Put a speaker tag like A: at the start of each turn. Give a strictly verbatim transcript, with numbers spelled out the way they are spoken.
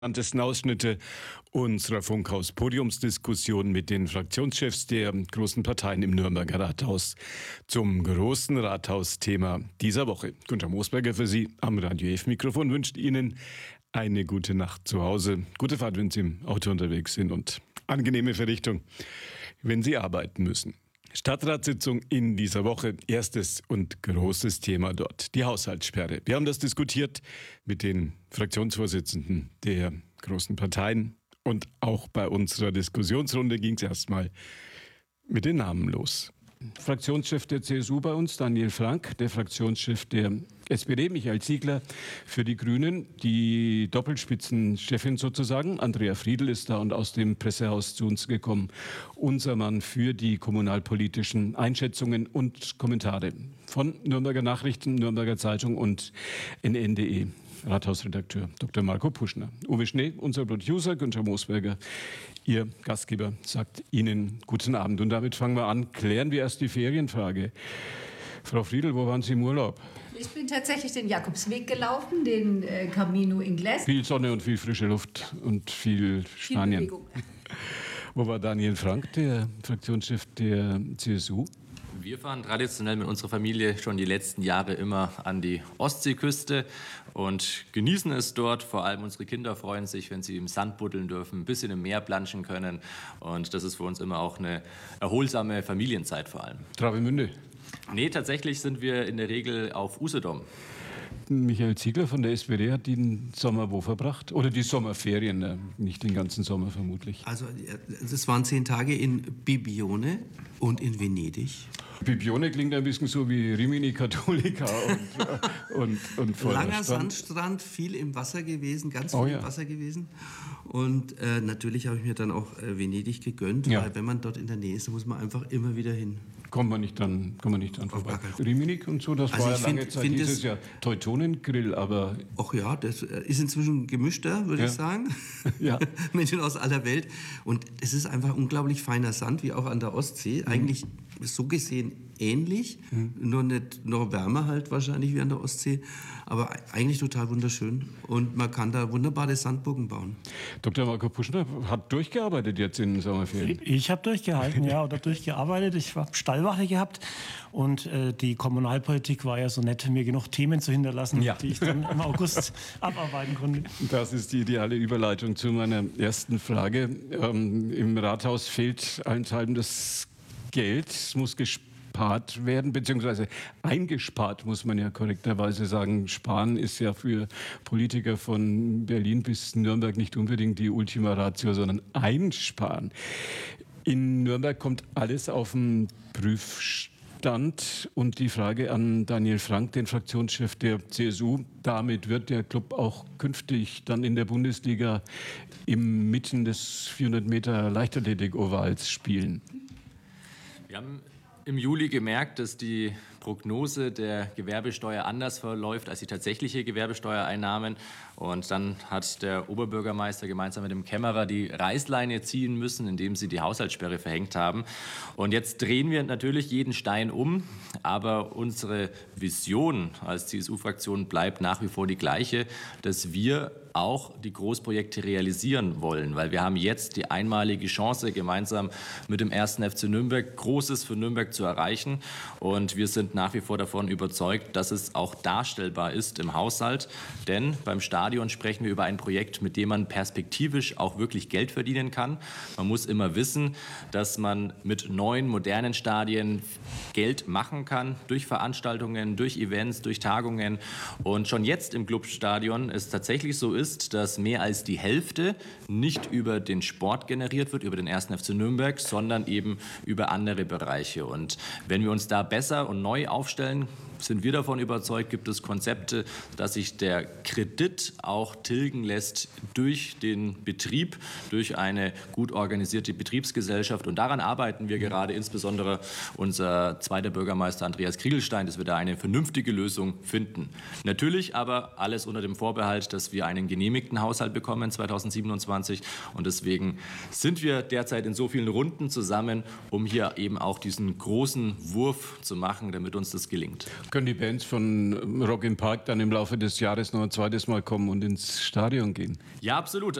A: Interessantesten Ausschnitte unserer Funkhaus-Podiumsdiskussion mit den Fraktionschefs der großen Parteien im Nürnberger Rathaus zum großen Rathausthema dieser Woche. Günter Moosberger für Sie am Radio F-Mikrofon wünscht Ihnen eine gute Nacht zu Hause, gute Fahrt, wenn Sie im Auto unterwegs sind und angenehme Verrichtung, wenn Sie arbeiten müssen. Stadtratssitzung in dieser Woche, erstes und großes Thema dort, die Haushaltssperre. Wir haben das diskutiert mit den Fraktionsvorsitzenden der großen Parteien und auch bei unserer Diskussionsrunde ging es erstmal mit den Namen los. Fraktionschef der C S U bei uns, Daniel Frank, der Fraktionschef der S P D, Michael Ziegler für die Grünen, die Doppelspitzenchefin sozusagen, Andrea Friedl ist da und aus dem Pressehaus zu uns gekommen, unser Mann für die kommunalpolitischen Einschätzungen und Kommentare von Nürnberger Nachrichten, Nürnberger Zeitung und N N punkt de. Rathausredakteur Doktor Marco Puschner. Uwe Schnee, unser Producer, Günter Moosberger, Ihr Gastgeber, sagt Ihnen guten Abend. Und damit fangen wir an. Klären wir erst die Ferienfrage. Frau Friedl, wo waren Sie im Urlaub?
B: Ich bin tatsächlich den Jakobsweg gelaufen, den äh, Camino Inglés.
A: Viel Sonne und viel frische Luft und viel Spanien.
B: Viel Bewegung.
A: Wo war Daniel Frank, der Fraktionschef der C S U?
C: Wir fahren traditionell mit unserer Familie schon die letzten Jahre immer an die Ostseeküste und genießen es dort. Vor allem unsere Kinder freuen sich, wenn sie im Sand buddeln dürfen, ein bisschen im Meer planschen können. Und das ist für uns immer auch eine erholsame Familienzeit vor allem.
A: Travemünde?
C: Nee, tatsächlich sind wir in der Regel auf Usedom.
A: Michael Ziegler von der S P D hat den Sommer wo verbracht? Oder die Sommerferien, nicht den ganzen Sommer vermutlich.
D: Also das waren zehn Tage in Bibione und in Venedig.
A: Bibione klingt ein bisschen so wie Rimini Cattolica und, und, und
D: Langer Sandstrand, viel im Wasser gewesen, ganz viel
A: oh, ja.
D: im Wasser gewesen. Und äh, natürlich habe ich mir dann auch äh, Venedig gegönnt,
A: ja.
D: weil wenn man dort in der Nähe ist, muss man einfach immer wieder hin.
A: Kommt man nicht dran, kommt man nicht dran vorbei. Rimini und so, das
D: also
A: war ja
D: find,
A: lange Zeit dieses Jahr Teutonengrill, aber...
D: Ach ja, das ist inzwischen gemischter, würde
A: ja.
D: ich sagen.
A: Ja.
D: Menschen aus aller Welt. Und es ist einfach unglaublich feiner Sand, wie auch an der Ostsee. Mhm. Eigentlich so gesehen ähnlich, mhm. nur nicht noch wärmer halt wahrscheinlich wie an der Ostsee, aber eigentlich total wunderschön und man kann da wunderbare Sandburgen bauen.
A: Doktor Marco Puschner hat durchgearbeitet jetzt in den Sommerferien.
E: Ich habe durchgehalten, ja, oder durchgearbeitet. Ich habe Stallwache gehabt und äh, die Kommunalpolitik war ja so nett, mir genug Themen zu hinterlassen, ja. die ich dann im August abarbeiten konnte.
A: Das ist die ideale Überleitung zu meiner ersten Frage. Ähm, Im Rathaus fehlt allenthalben das Geld, es muss gespart werden, beziehungsweise eingespart, muss man ja korrekterweise sagen. Sparen ist ja für Politiker von Berlin bis Nürnberg nicht unbedingt die Ultima Ratio, sondern einsparen. In Nürnberg kommt alles auf den Prüfstand und die Frage an Daniel Frank, den Fraktionschef der C S U. Damit wird der Club auch künftig dann in der Bundesliga inmitten des vierhundert Meter Leichtathletik-Ovals spielen.
C: Wir haben im Juli gemerkt, dass die Prognose der Gewerbesteuer anders verläuft als die tatsächliche Gewerbesteuereinnahmen. Und dann hat der Oberbürgermeister gemeinsam mit dem Kämmerer die Reißleine ziehen müssen, indem sie die Haushaltssperre verhängt haben. Und jetzt drehen wir natürlich jeden Stein um. Aber unsere Vision als C S U-Fraktion bleibt nach wie vor die gleiche, dass wir auch die Großprojekte realisieren wollen, weil wir haben jetzt die einmalige Chance, gemeinsam mit dem ersten F C Nürnberg Großes für Nürnberg zu erreichen. Und wir sind nach wie vor davon überzeugt, dass es auch darstellbar ist im Haushalt. Denn beim Stadion sprechen wir über ein Projekt, mit dem man perspektivisch auch wirklich Geld verdienen kann. Man muss immer wissen, dass man mit neuen, modernen Stadien Geld machen kann, durch Veranstaltungen, durch Events, durch Tagungen. Und schon jetzt im Clubstadion es tatsächlich so ist, dass mehr als die Hälfte nicht über den Sport generiert wird, über den ersten F C Nürnberg, sondern eben über andere Bereiche. Und wenn wir uns da besser und neu aufstellen, sind wir davon überzeugt, gibt es Konzepte, dass sich der Kredit auch tilgen lässt durch den Betrieb, durch eine gut organisierte Betriebsgesellschaft. Und daran arbeiten wir gerade, insbesondere unser zweiter Bürgermeister Andreas Kriegelstein, dass wir da eine vernünftige Lösung finden. Natürlich aber alles unter dem Vorbehalt, dass wir einen genehmigten Haushalt bekommen zweitausendsiebenundzwanzig. Und deswegen sind wir derzeit in so vielen Runden zusammen, um hier eben auch diesen großen Wurf zu machen, damit uns das gelingt.
A: Können die Bands von Rock im Park dann im Laufe des Jahres noch ein zweites Mal kommen und ins Stadion gehen?
C: Ja, absolut.